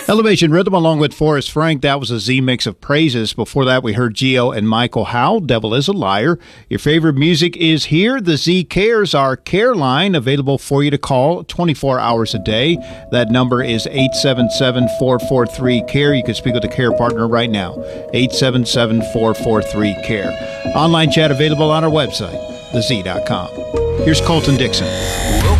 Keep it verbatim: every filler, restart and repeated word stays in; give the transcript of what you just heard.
Elevation Rhythm along with Forrest Frank. That was a Z mix of praises. Before that, we heard Gio and Michael Howe. Devil is a Liar. Your favorite music is here. The Z Cares, our care line, available for you to call twenty-four hours a day. That number is eight seven seven, four four three, C A R E. You can speak with a care partner right now. eight seven seven, four four three, C A R E. Online chat available on our website, the z dot com. Here's Colton Dixon.